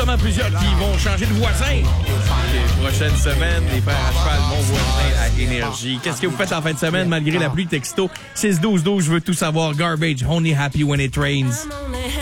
apparemment plusieurs qui vont changer de voisin les prochaines semaines. Les frères à cheval, mon voisin à Énergie. Qu'est-ce que vous faites en fin de semaine malgré la pluie? Texto 6-12-12, je veux tout savoir. Garbage, only happy when it rains.